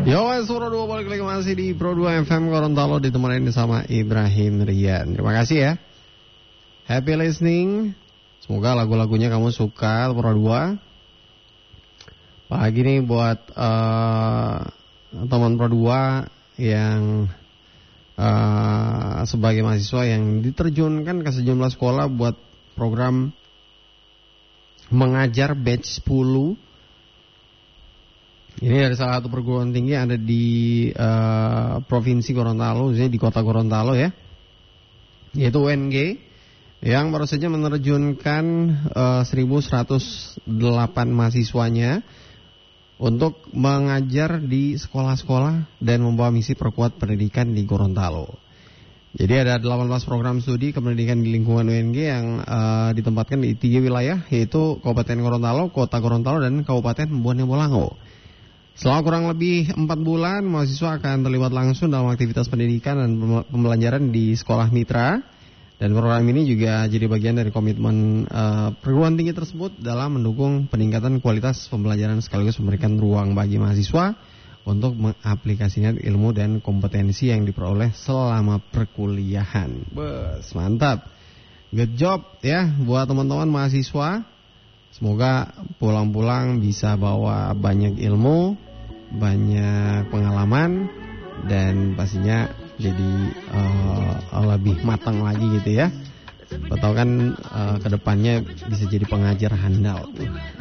Yo, Suara 2 balik lagi masih di Pro 2 FM Gorontalo, ditemenin sama Ibrahim Rian. Terima kasih ya. Happy listening. Semoga lagu-lagunya kamu suka, Pro 2. Pagi ini buat teman Pro 2 yang sebagai mahasiswa yang diterjunkan ke sejumlah sekolah buat program mengajar batch 10. Ini dari salah satu perguruan tinggi yang ada di Provinsi Gorontalo, di kota Gorontalo ya, yaitu UNG, yang baru saja menerjunkan 1.108 mahasiswanya untuk mengajar di sekolah-sekolah dan membawa misi perkuat pendidikan di Gorontalo. Jadi ada 18 program studi kependidikan di lingkungan UNG yang ditempatkan di 3 wilayah, yaitu Kabupaten Gorontalo, Kota Gorontalo, dan Kabupaten Bone Bolango. Selama kurang lebih 4 bulan, mahasiswa akan terlibat langsung dalam aktivitas pendidikan dan pembelajaran di sekolah mitra. Dan program ini juga jadi bagian dari komitmen perguruan tinggi tersebut dalam mendukung peningkatan kualitas pembelajaran sekaligus memberikan ruang bagi mahasiswa untuk mengaplikasikan ilmu dan kompetensi yang diperoleh selama perkuliahan. Bes, mantap. Good job ya buat teman-teman mahasiswa. Semoga pulang-pulang bisa bawa banyak ilmu, banyak pengalaman, dan pastinya jadi lebih matang lagi gitu ya. Atau kan kedepannya bisa jadi pengajar handal.